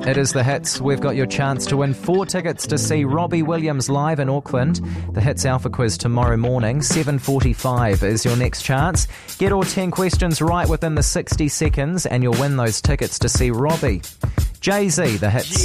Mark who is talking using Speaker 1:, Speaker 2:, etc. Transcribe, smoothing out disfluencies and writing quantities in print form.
Speaker 1: It is The Hits. We've got your chance to win 4 tickets to see Robbie Williams live in Auckland. The Hits Alpha Quiz tomorrow morning, 7:45 is your next chance. Get all 10 questions right within the 60 seconds and you'll win those tickets to see Robbie. Jay-Z, The Hits.